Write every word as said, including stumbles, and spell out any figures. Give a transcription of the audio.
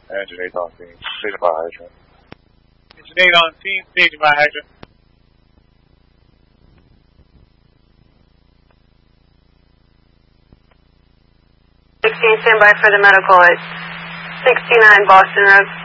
Engine eight on scene, station by hydrant. Engine eight on scene, station by hydrant. sixteen, stand by for the medical at sixty-nine Boston Road.